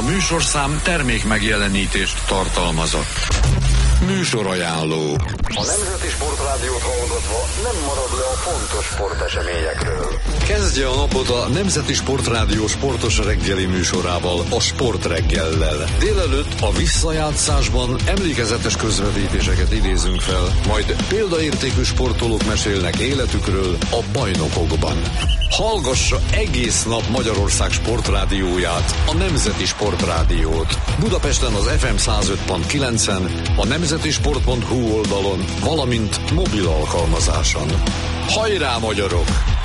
műsorszám termék megjelenítést tartalmazott. Műsorajánló. A Nemzeti Sportrádiót hallgatva nem marad le a fontos sporteseményekről. Kezdje a napot a Nemzeti Sportrádió sportos reggeli műsorával, a Sportreggellel. Délelőtt a visszajátszásban emlékezetes közvetítéseket idézünk fel, majd példaértékű sportolók mesélnek életükről a bajnokokban. Hallgassa egész nap Magyarország sportrádióját, a Nemzeti Sportrádiót. Budapesten az FM 105.9-en, a nemzetisport.hu oldalon, valamint mobil alkalmazáson. Hajrá, magyarok!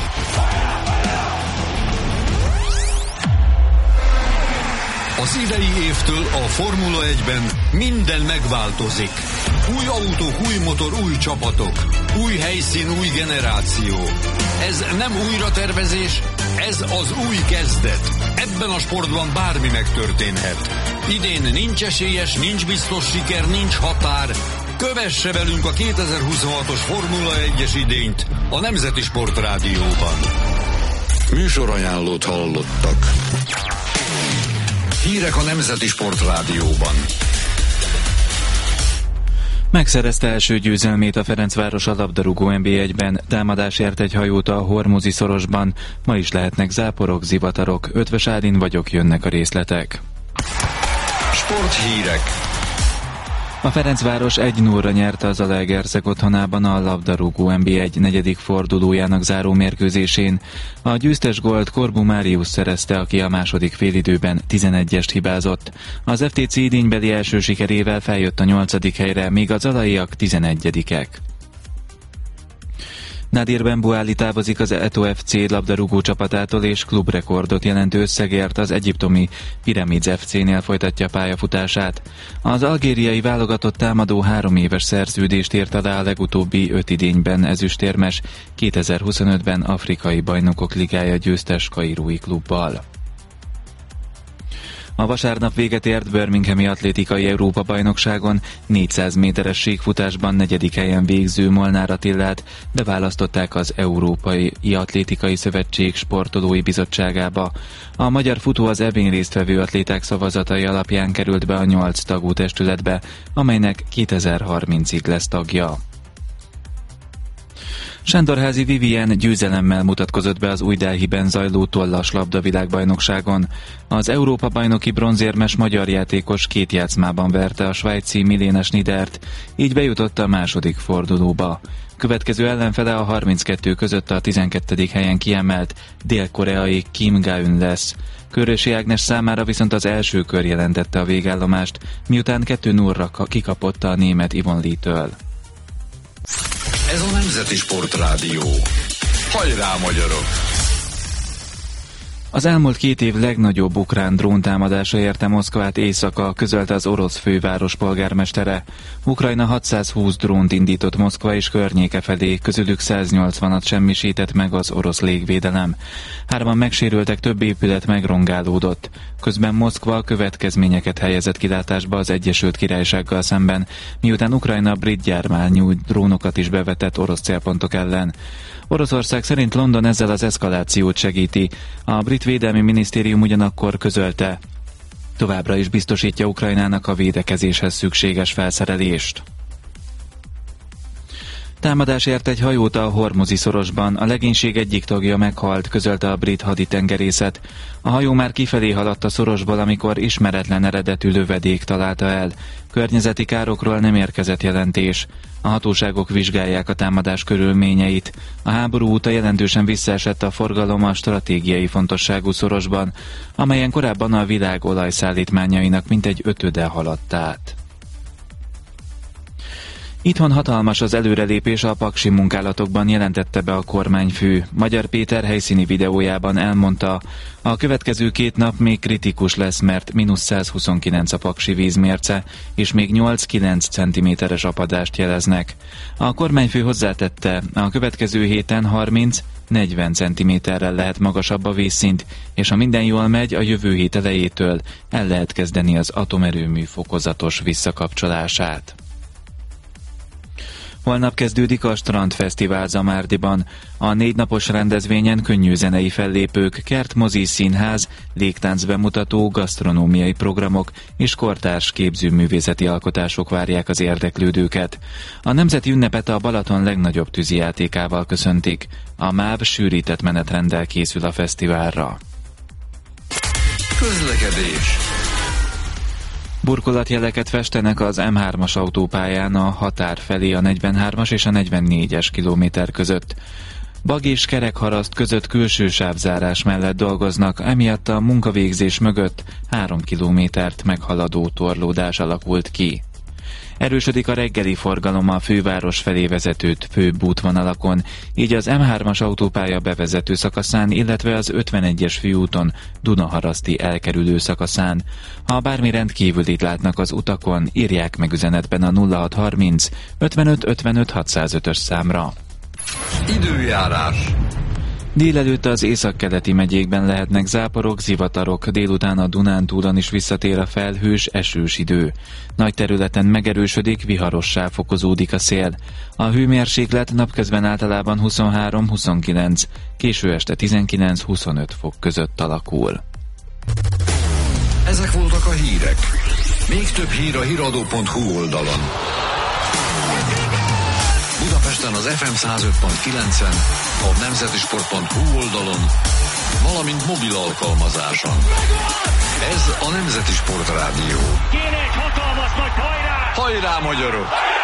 Az idei évtől a Formula 1-ben minden megváltozik. Új autók, új motor, új csapatok, új helyszín, új generáció. Ez nem újratervezés, ez az új kezdet. Ebben a sportban bármi megtörténhet. Idén nincs esélyes, nincs biztos siker, nincs határ. Kövesse velünk a 2026-os Formula 1-es idényt a Nemzeti Sportrádióban. Műsorajánlót hallottak. Hírek a Nemzeti Sportrádióban. Megszerezte első győzelmét a Ferencváros a labdarúgó NB1-ben, támadás ért egy hajót a Hormuzi szorosban, ma is lehetnek záporok, zivatarok, Ötvös Álin vagyok, jönnek a részletek. Sporthírek. A Ferencváros 1-0-ra nyerte az Zalaegerszeg otthonában a labdarúgó NB1 negyedik fordulójának záró mérkőzésén. A győztes gólt Korbu Máriusz szerezte, aki a második félidőben 11-est hibázott. Az FTC idénybeli első sikerével feljött a 8. helyre, míg a zalaiak 11-ek. Nadir Benbouali távozik az Eto FC labdarúgó csapatától, és klubrekordot jelentő összegért az egyiptomi Pyramids FC-nél folytatja pályafutását. Az algériai válogatott támadó 3 éves szerződést ért alá a legutóbbi 5 idényben ezüstérmes, 2025-ben Afrikai Bajnokok Ligája győztes kairói klubbal. A vasárnap véget ért Birminghami atlétikai Európa-bajnokságon 400 méteres síkfutásban 4. helyen végző Molnár Attilát beválasztották az Európai Atlétikai Szövetség sportolói bizottságába. A magyar futó az ebén résztvevő atléták szavazatai alapján került be a 8 tagú testületbe, amelynek 2030-ig lesz tagja. Sándorházi Vivien győzelemmel mutatkozott be az Újdelhiben zajló tollas labdavilágbajnokságon. Az Európa-bajnoki bronzérmes magyar játékos 2 játszmában verte a svájci Milena Schnidert, így bejutott a második fordulóba. Következő ellenfele a 32 között a 12. helyen kiemelt dél-koreai Kim Ga-eun lesz. Körösi Ágnes számára viszont az első kör jelentette a végállomást, miután 2-0-ra kikapott a német Yvonne Lee-től. Ez a Nemzeti Sportrádió. Hajrá, magyarok! Az elmúlt 2 év legnagyobb ukrán dróntámadása érte Moszkvát éjszaka, közölte az orosz főváros polgármestere. Ukrajna 620 drónt indított Moszkva és környéke felé, közülük 180-at semmisített meg az orosz légvédelem. 3 megsérültek, több épület megrongálódott. Közben Moszkva következményeket helyezett kilátásba az Egyesült Királysággal szemben, miután Ukrajna brit gyármányú drónokat is bevetett orosz célpontok ellen. Oroszország szerint London ezzel az eszkalációt segíti. A brit védelmi minisztérium ugyanakkor közölte, továbbra is biztosítja Ukrajnának a védekezéshez szükséges felszerelést. Támadás ért egy hajót a Hormuzi szorosban, a legénység egyik tagja meghalt, közölte a brit haditengerészet. A hajó már kifelé haladt a szorosból, amikor ismeretlen eredetű lövedék találta el. Környezeti károkról nem érkezett jelentés. A hatóságok vizsgálják a támadás körülményeit. A háború óta jelentősen visszaesett a forgalom a stratégiai fontosságú szorosban, amelyen korábban a világ olajszállítmányainak mintegy 5-öde haladt át. Itthon hatalmas az előrelépés a paksi munkálatokban, jelentette be a kormányfő. Magyar Péter helyszíni videójában elmondta, a következő 2 nap még kritikus lesz, mert -129 a paksi vízmérce, és még 8-9 cm-es apadást jeleznek. A kormányfő hozzátette, a következő héten 30-40 cm-rel lehet magasabb a vízszint, és ha minden jól megy, a jövő hét elejétől el lehet kezdeni az atomerőmű fokozatos visszakapcsolását. Holnap kezdődik a Strandfesztivál Zamárdiban. A 4 napos rendezvényen könnyű zenei fellépők, kertmozi, színház, légtánc bemutató, gasztronómiai programok és kortárs képzőművészeti alkotások várják az érdeklődőket. A nemzeti ünnepet a Balaton legnagyobb tűzijátékával köszöntik. A MÁV sűrített menetrenddel készül a fesztiválra. Közlekedés. Burkolatjeleket festenek az M3-as autópályán a határ felé a 43-as és a 44-es kilométer között. Bag és kerekharaszt között külső sávzárás mellett dolgoznak, emiatt a munkavégzés mögött 3 kilométert meghaladó torlódás alakult ki. Erősödik a reggeli forgalom a főváros felé vezető főbb útvonalakon, így az M3-as autópálya bevezető szakaszán, illetve az 51-es főúton Dunaharaszti elkerülő szakaszán. Ha bármi rendkívülit látnak az utakon, írják meg üzenetben a 0630 55 55 605-ös számra. Időjárás. Délelőtt az északkeleti megyékben lehetnek záporok, zivatarok, délután a Dunántúlon is visszatér a felhős, esős idő. Nagy területen megerősödik, viharossá fokozódik a szél. A hőmérséklet napközben általában 23-29, késő este 19-25 fok között alakul. Ezek voltak a hírek. Még több hír a hiradó.hu oldalon. Budapesten az FM 105.9-en, a nemzetisport.hu oldalon, valamint mobil alkalmazáson. Ez a Nemzeti Sport Rádió. Kéne egy hatalmas nagy hajrá! Hajrá, magyarok!